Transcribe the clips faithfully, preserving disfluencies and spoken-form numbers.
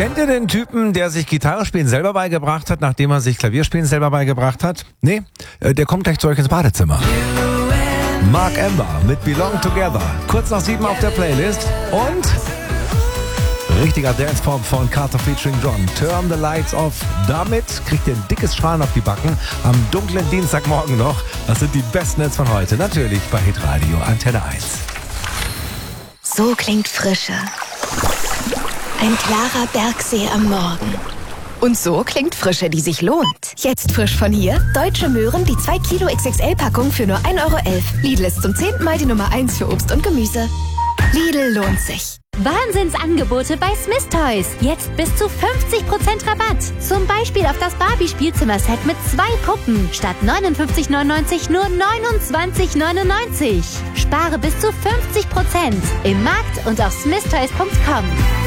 Kennt ihr den Typen, der sich Gitarre spielen selber beigebracht hat, nachdem er sich Klavierspielen selber beigebracht hat? Nee, der kommt gleich zu euch ins Badezimmer. Mark Ember mit Belong Together. Kurz nach sieben auf der Playlist. Und richtiger Dance-Pop von Carter featuring John. Turn the Lights Off. Damit kriegt ihr ein dickes Strahlen auf die Backen am dunklen Dienstagmorgen noch. Das sind die besten Hits von heute. Natürlich bei Hitradio Antenne eins. So klingt Frische. Ein klarer Bergsee am Morgen. Und so klingt Frische, die sich lohnt. Jetzt frisch von hier. Deutsche Möhren, die zwei Kilo X X L-Packung für nur ein Euro elf. Lidl ist zum zehnten Mal die Nummer eins für Obst und Gemüse. Lidl lohnt sich. Wahnsinnsangebote bei Smith Toys. Jetzt bis zu fünfzig Prozent Rabatt. Zum Beispiel auf das Barbie-Spielzimmerset mit zwei Puppen. Statt neunundfünfzig neunundneunzig nur neunundzwanzig neunundneunzig. Spare bis zu fünfzig Prozent. Im Markt und auf smith toys punkt com.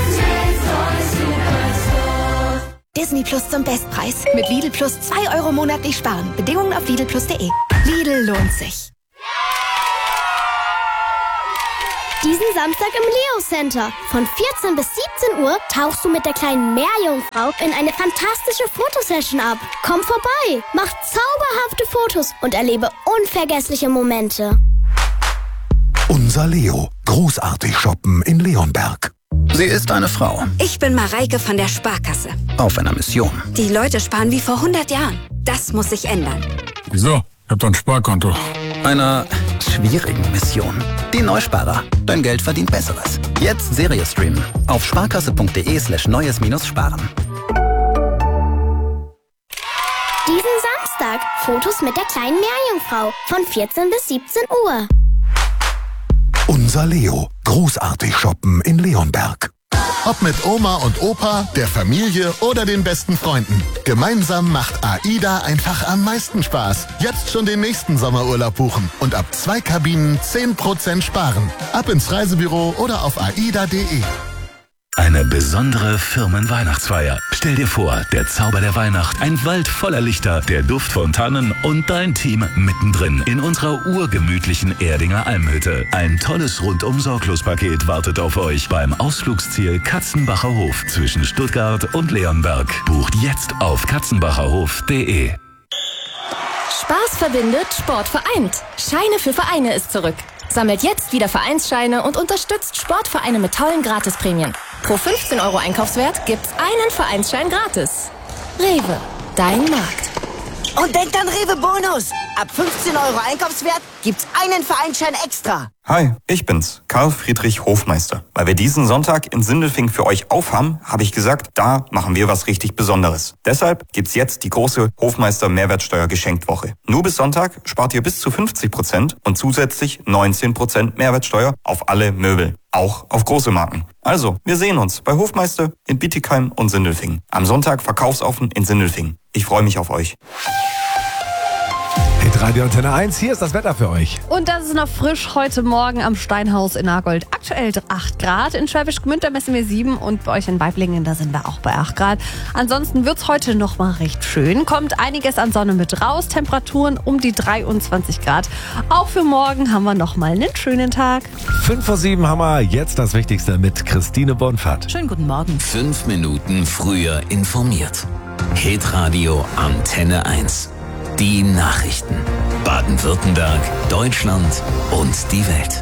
Disney Plus zum Bestpreis. Mit Lidl Plus zwei Euro monatlich sparen. Bedingungen auf lidl plus punkt de. Lidl lohnt sich. Diesen Samstag im Leo Center. Von vierzehn bis siebzehn Uhr tauchst du mit der kleinen Meerjungfrau in eine fantastische Fotosession ab. Komm vorbei, mach zauberhafte Fotos und erlebe unvergessliche Momente. Unser Leo. Großartig shoppen in Leonberg. Sie ist eine Frau. Ich bin Mareike von der Sparkasse. Auf einer Mission. Die Leute sparen wie vor hundert Jahren. Das muss sich ändern. Wieso? Ich hab doch ein Sparkonto. Einer schwierigen Mission. Die Neusparer. Dein Geld verdient Besseres. Jetzt Serie streamen. Auf sparkasse.de slash neues minus sparen. Diesen Samstag Fotos mit der kleinen Meerjungfrau. Von vierzehn bis siebzehn Uhr. Unser Leo. Großartig shoppen in Leonberg. Ob mit Oma und Opa, der Familie oder den besten Freunden. Gemeinsam macht AIDA einfach am meisten Spaß. Jetzt schon den nächsten Sommerurlaub buchen und ab zwei Kabinen zehn Prozent sparen. Ab ins Reisebüro oder auf aida punkt de. Eine besondere Firmenweihnachtsfeier. Stell dir vor, der Zauber der Weihnacht, ein Wald voller Lichter, der Duft von Tannen und dein Team mittendrin in unserer urgemütlichen Erdinger Almhütte. Ein tolles Rundum-Sorglos-Paket wartet auf euch beim Ausflugsziel Katzenbacher Hof zwischen Stuttgart und Leonberg. Bucht jetzt auf katzenbacherhof punkt de. Spaß verbindet, Sport vereint. Scheine für Vereine ist zurück. Sammelt jetzt wieder Vereinsscheine und unterstützt Sportvereine mit tollen Gratisprämien. Pro fünfzehn Euro Einkaufswert gibt's einen Vereinsschein gratis. Rewe, dein Markt. Und denkt an Rewe Bonus. Ab fünfzehn Euro Einkaufswert gibt's einen Vereinsschein extra. Hi, ich bin's, Karl Friedrich Hofmeister. Weil wir diesen Sonntag in Sindelfingen für euch aufhaben, habe ich gesagt, da machen wir was richtig Besonderes. Deshalb gibt's jetzt die große Hofmeister Mehrwertsteuer Geschenktwoche. Nur bis Sonntag spart ihr bis zu fünfzig Prozent und zusätzlich neunzehn Prozent Mehrwertsteuer auf alle Möbel. Auch auf große Marken. Also, wir sehen uns bei Hofmeister in Bietigheim und Sindelfingen. Am Sonntag verkaufsoffen in Sindelfingen. Ich freue mich auf euch. Hitradio Antenne eins, hier ist das Wetter für euch. Und das ist noch frisch heute Morgen am Steinhaus in Nagold. Aktuell acht Grad. In Schwäbisch Gmünd, da messen wir sieben und bei euch in Weiblingen, da sind wir auch bei acht Grad. Ansonsten wird's heute noch mal recht schön. Kommt einiges an Sonne mit raus. Temperaturen um die dreiundzwanzig Grad. Auch für morgen haben wir noch mal einen schönen Tag. Fünf vor sieben haben wir jetzt das Wichtigste mit Christine Bonfat. Schönen guten Morgen. Fünf Minuten früher informiert. Hitradio Antenne eins. Die Nachrichten. Baden-Württemberg, Deutschland und die Welt.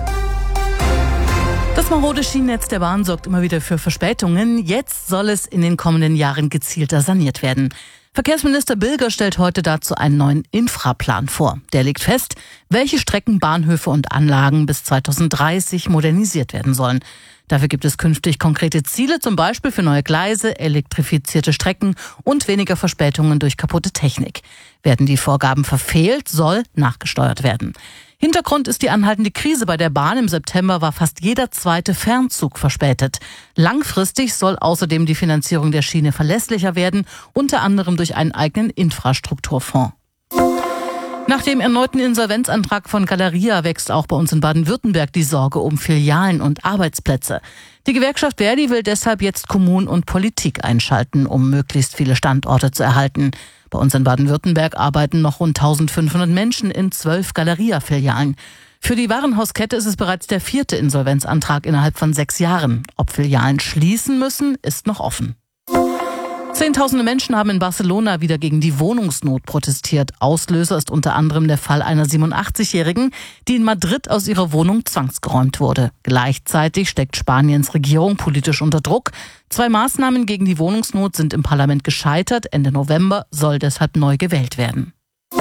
Das marode Schienennetz der Bahn sorgt immer wieder für Verspätungen. Jetzt soll es in den kommenden Jahren gezielter saniert werden. Verkehrsminister Bilger stellt heute dazu einen neuen Infraplan vor. Der legt fest, welche Strecken, Bahnhöfe und Anlagen bis zweitausenddreißig modernisiert werden sollen. Dafür gibt es künftig konkrete Ziele, zum Beispiel für neue Gleise, elektrifizierte Strecken und weniger Verspätungen durch kaputte Technik. Werden die Vorgaben verfehlt, soll nachgesteuert werden. Hintergrund ist die anhaltende Krise bei der Bahn. Im September war fast jeder zweite Fernzug verspätet. Langfristig soll außerdem die Finanzierung der Schiene verlässlicher werden, unter anderem durch einen eigenen Infrastrukturfonds. Nach dem erneuten Insolvenzantrag von Galeria wächst auch bei uns in Baden-Württemberg die Sorge um Filialen und Arbeitsplätze. Die Gewerkschaft Verdi will deshalb jetzt Kommunen und Politik einschalten, um möglichst viele Standorte zu erhalten. Bei uns in Baden-Württemberg arbeiten noch rund eintausendfünfhundert Menschen in zwölf Galeria-Filialen. Für die Warenhauskette ist es bereits der vierte Insolvenzantrag innerhalb von sechs Jahren. Ob Filialen schließen müssen, ist noch offen. Zehntausende Menschen haben in Barcelona wieder gegen die Wohnungsnot protestiert. Auslöser ist unter anderem der Fall einer siebenundachtzigjährigen, die in Madrid aus ihrer Wohnung zwangsgeräumt wurde. Gleichzeitig steckt Spaniens Regierung politisch unter Druck. Zwei Maßnahmen gegen die Wohnungsnot sind im Parlament gescheitert. Ende November soll deshalb neu gewählt werden.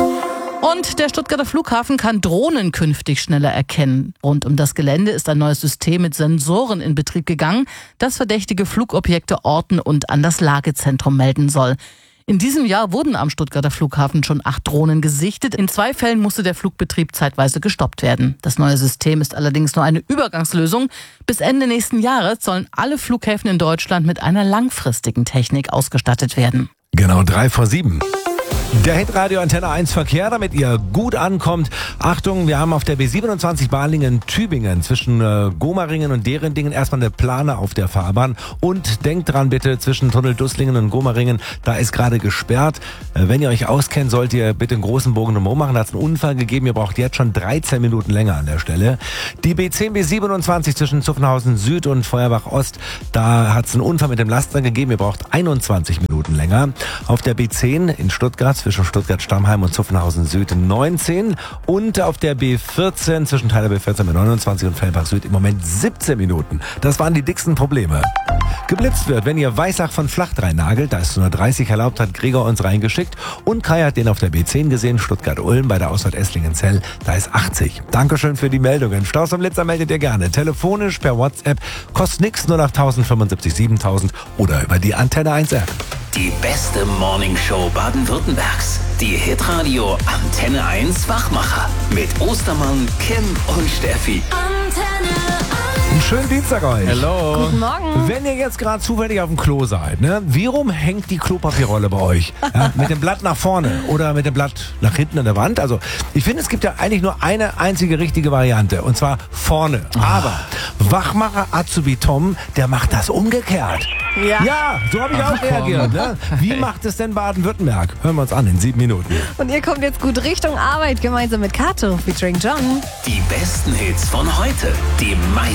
Und der Stuttgarter Flughafen kann Drohnen künftig schneller erkennen. Rund um das Gelände ist ein neues System mit Sensoren in Betrieb gegangen, das verdächtige Flugobjekte orten und an das Lagezentrum melden soll. In diesem Jahr wurden am Stuttgarter Flughafen schon acht Drohnen gesichtet. In zwei Fällen musste der Flugbetrieb zeitweise gestoppt werden. Das neue System ist allerdings nur eine Übergangslösung. Bis Ende nächsten Jahres sollen alle Flughäfen in Deutschland mit einer langfristigen Technik ausgestattet werden. Genau drei vor sieben. Der Hitradio Antenne eins Verkehr, damit ihr gut ankommt. Achtung, wir haben auf der B siebenundzwanzig Balingen-Tübingen zwischen äh, Gomaringen und Derendingen erstmal eine Plane auf der Fahrbahn. Und denkt dran bitte, zwischen Tunnel Dusslingen und Gomaringen, da ist gerade gesperrt. Äh, wenn ihr euch auskennt, sollt ihr bitte einen großen Bogen drumherum machen. Da hat es einen Unfall gegeben, ihr braucht jetzt schon dreizehn Minuten länger an der Stelle. Die B zehn B siebenundzwanzig zwischen Zuffenhausen Süd und Feuerbach Ost, da hat es einen Unfall mit dem Laster gegeben, ihr braucht einundzwanzig Minuten länger. Auf der B zehn in Stuttgart zwischen Stuttgart-Stammheim und Zuffenhausen Süd neunzehn und auf der B vierzehn zwischen Teiler B vierzehn mit neunundzwanzig und Fellbach Süd im Moment siebzehn Minuten. Das waren die dicksten Probleme. Geblitzt wird, wenn ihr Weissach von Flacht reinnagelt, da ist nur dreißig erlaubt, hat Gregor uns reingeschickt und Kai hat den auf der B zehn gesehen, Stuttgart-Ulm bei der Ausfahrt Esslingen-Zell, da ist achtzig. Dankeschön für die Meldungen. Staus am Blitzer meldet ihr gerne. Telefonisch, per WhatsApp, kostet nix, null acht null null fünfundsiebzig siebentausend oder über die Antenne eins App. Die beste Morningshow Baden-Württembergs. Die Hitradio Antenne eins Wachmacher. Mit Ostermann, Kim und Steffi. Einen schönen Dienstag euch. Hello. Guten Morgen. Wenn ihr jetzt gerade zufällig auf dem Klo seid, ne, wie rum hängt die Klopapierrolle bei euch? Ja, mit dem Blatt nach vorne oder mit dem Blatt nach hinten an der Wand? Also ich finde, es gibt ja eigentlich nur eine einzige richtige Variante und zwar vorne. Aber Wachmacher Azubi Tom, der macht das umgekehrt. Ja, ja so habe ich auch reagiert. Ne? Wie macht es denn Baden-Württemberg? Hören wir uns an in sieben Minuten. Und ihr kommt jetzt gut Richtung Arbeit gemeinsam mit Kato featuring John. Die besten Hits von heute. Die meisten